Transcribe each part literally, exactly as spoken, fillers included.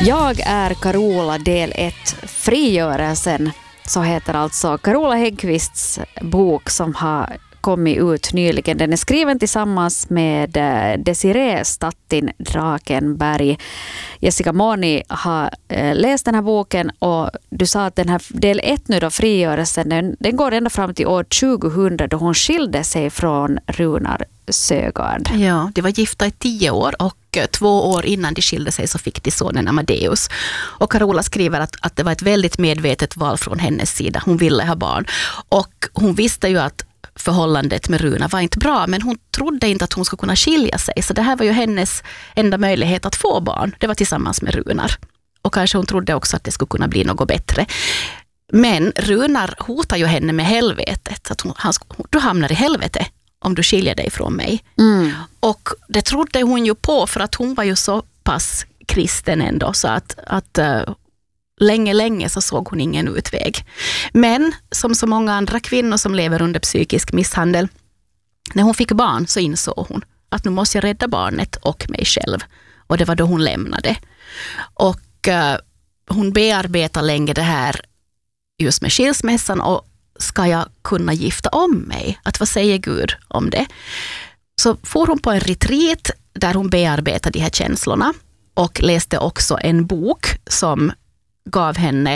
Jag är Carola del ett. Frigörelsen, så heter alltså Carola Häggkvists bok som har kommit ut nyligen. Den är skriven tillsammans med Desiree Stattin Drakenberg. Jessica Moni har läst den här boken och du sa att den här del ett nu då, frigörelsen, den, den går ända fram till år tjugohundra då hon skilde sig från Runar Sögaard. Ja, de var gifta i tio år och två år innan de skilde sig så fick de sonen Amadeus. Och Carola skriver att, att det var ett väldigt medvetet val från hennes sida. Hon ville ha barn. Och hon visste ju att förhållandet med Runar var inte bra, men hon trodde inte att hon skulle kunna skilja sig. Så det här var ju hennes enda möjlighet att få barn. Det var tillsammans med Runar. Och kanske hon trodde också att det skulle kunna bli något bättre. Men Runar hotar ju henne med helvetet. Att hon, han, du hamnar i helvete om du skiljer dig från mig. Mm. Och det trodde hon ju på för att hon var ju så pass kristen ändå så att, att uh, länge, länge så såg hon ingen utväg. Men som så många andra kvinnor som lever under psykisk misshandel, när hon fick barn så insåg hon att nu måste jag rädda barnet och mig själv. Och det var då hon lämnade. Och uh, hon bearbetar länge det här just med skilsmässan och ska jag kunna gifta om mig? Att vad säger Gud om det? Så får hon på en retreat där hon bearbetar de här känslorna och läste också en bok som gav henne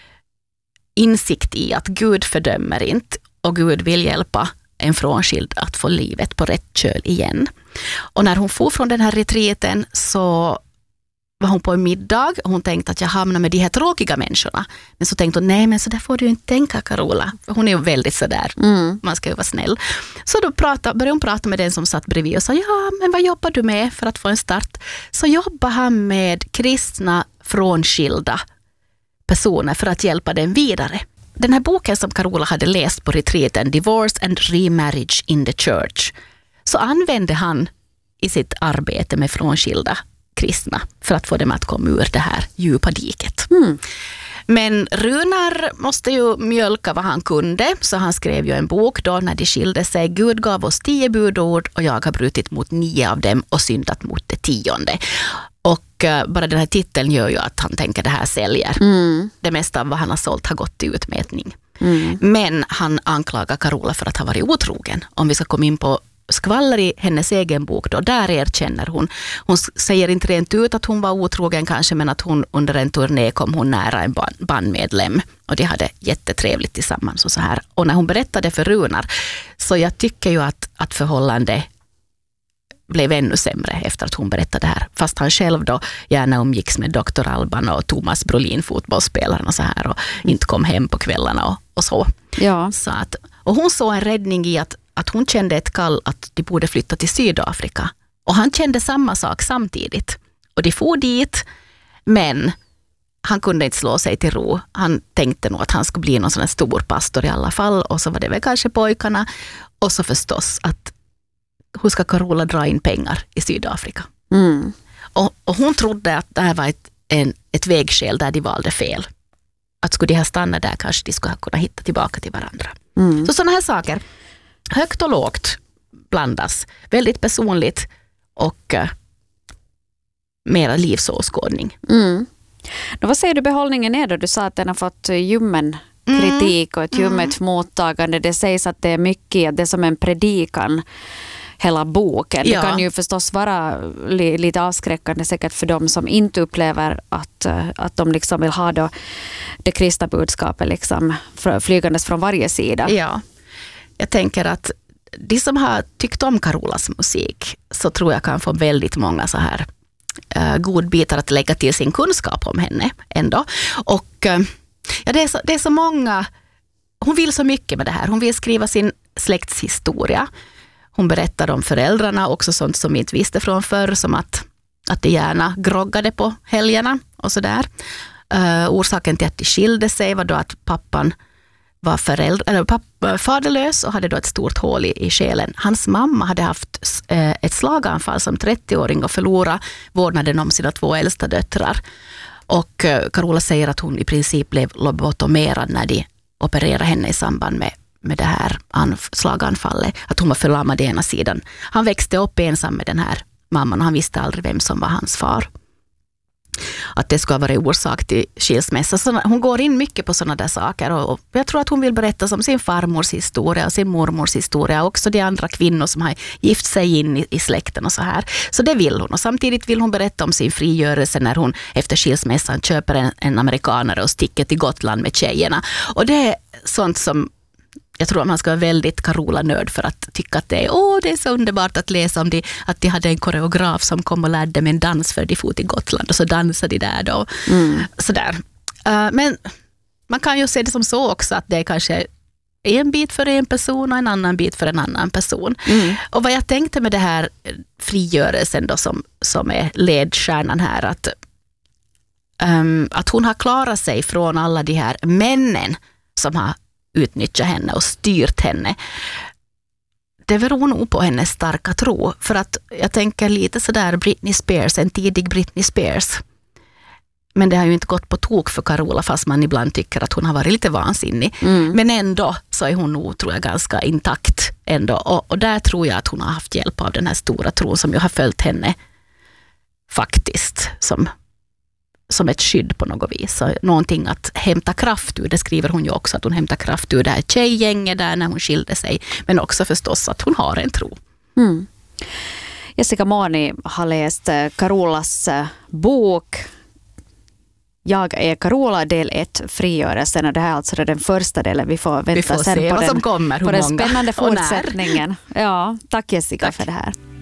insikt i att Gud fördömer inte och Gud vill hjälpa en frånskild att få livet på rätt köl igen. Och när hon får från den här retreaten så var hon på en middag och hon tänkte att jag hamnar med de här tråkiga människorna. Men så tänkte hon, nej men så där får du ju inte tänka, Carola. För hon är ju väldigt sådär, mm. man ska ju vara snäll. Så då prata, började hon prata med den som satt bredvid och sa, ja men vad jobbar du med för att få en start? Så jobbar han med kristna frånskilda personer för att hjälpa dem vidare. Den här boken som Carola hade läst på retreaten, Divorce and Remarriage in the Church, så använde han i sitt arbete med frånskilda kristna för att få dem att komma ur det här djupa diket. Mm. Men Runar måste ju mjölka vad han kunde, så han skrev ju en bok då när de skilde sig. Gud gav oss tio budord och jag har brutit mot nio av dem och syndat mot det tionde. Och uh, bara den här titeln gör ju att han tänker det här säljer. Mm. Det mesta av vad han har sålt har gått till utmätning. Mm. Men han anklagar Carola för att ha varit otrogen. Om vi ska komma in på skvaller i hennes egen bok då, där erkänner hon. Hon säger inte rent ut att hon var otrogen kanske, men att hon under en turné kom hon nära en bandmedlem och de hade jättetrevligt tillsammans och så här. Och när hon berättade för Runar, så jag tycker ju att, att förhållande blev ännu sämre efter att hon berättade det här. Fast han själv då gärna umgicks med doktor Alban och Thomas Brolin, fotbollsspelaren och så här, och inte kom hem på kvällarna och, och så. Ja. Så att, och hon såg en räddning i att att hon kände ett kall att de borde flytta till Sydafrika. Och han kände samma sak samtidigt. Och de for dit, men han kunde inte slå sig till ro. Han tänkte nog att han skulle bli någon sån här stor pastor i alla fall. Och så var det väl kanske pojkarna. Och så förstås att hur ska Carola dra in pengar i Sydafrika? Mm. Och, och hon trodde att det här var ett, en, ett vägskäl där de valde fel. Att skulle de ha stannat där kanske de skulle kunna hitta tillbaka till varandra. Mm. Så sådana här saker. Högt och lågt blandas. Väldigt personligt och uh, mera livsåskådning. Mm. Då, vad säger du behållningen är då? Du sa att den har fått ljummen kritik och ett ljummet mm. mottagande. Det sägs att det är mycket, det är som en predikan hela boken. Ja. Det kan ju förstås vara li, lite avskräckande säkert för dem som inte upplever att, att de liksom vill ha då det kristna budskapet liksom flygandes från varje sida. Ja. Jag tänker att de som har tyckt om Carolas musik så tror jag kan få väldigt många så här uh, godbitar att lägga till sin kunskap om henne ändå. Och uh, ja, det är, så, det är så många, hon vill så mycket med det här. Hon vill skriva sin släktshistoria. Hon berättar om föräldrarna, också sånt som vi inte visste från förr, som att, att de gärna groggade på helgerna och sådär. Uh, orsaken till att de skilde sig var då att pappan var föräldrar, eller pappa, faderlös och hade då ett stort hål i, i själen. Hans mamma hade haft eh, ett slaganfall som trettioåring och förlorat vårdnaden om sina två äldsta döttrar. Och eh, Carola säger att hon i princip blev lobotomerad när de opererade henne i samband med, med det här anf- slaganfallet. Att hon var förlamad i ena sidan. Han växte upp ensam med den här mamman och han visste aldrig vem som var hans far. att det ska vara orsak till skilsmässa. Så hon går in mycket på sådana där saker och, och jag tror att hon vill berätta om sin farmors historia och sin mormors historia och också de andra kvinnor som har gift sig in i, i släkten och så här. Så det vill hon och samtidigt vill hon berätta om sin frigörelse när hon efter skilsmässan köper en, en amerikanare och sticker till Gotland med tjejerna. Och det är sånt som jag tror att man ska vara väldigt Carola-nörd för att tycka att det är, åh, det är så underbart att läsa om det, att de hade en koreograf som kom och lärde med en dans för de fot i Gotland och så dansade de där då. Mm. Sådär. Uh, men man kan ju se det som så också att det är kanske en bit för en person och en annan bit för en annan person. Mm. Och vad jag tänkte med det här frigörelsen då som, som är ledstjärnan här, att, um, att hon har klarat sig från alla de här männen som har utnyttjat henne och styrt henne. Det beror nog på hennes starka tro. För att jag tänker lite sådär Britney Spears, en tidig Britney Spears. Men det har ju inte gått på tok för Carola fast man ibland tycker att hon har varit lite vansinnig. Mm. Men ändå så är hon nog, tror jag, ganska intakt ändå. Och, och där tror jag att hon har haft hjälp av den här stora tron som ju har följt henne faktiskt som som ett skydd på något vis. Så någonting att hämta kraft ur, det skriver hon ju också, att hon hämtar kraft ur det här tjejgänget där när hon skilde sig, men också förstås att hon har en tro. Mm. Jessica Moni har läst Carolas bok Jag är Carola del ett, frigörelsen, och det här är alltså den första delen. Vi får vänta Vi får sen se på vad den, som kommer, hur på den många spännande fortsättningen. Ja, tack Jessica tack. för det här.